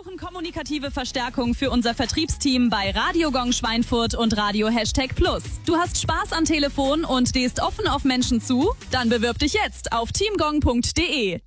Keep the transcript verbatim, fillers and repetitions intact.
brauchen kommunikative Verstärkung für unser Vertriebsteam bei Radio Gong Schweinfurt und Radio Hashtag Plus. Du hast Spaß am Telefon und stehst offen auf Menschen zu? Dann bewirb dich jetzt auf teamgong punkt de.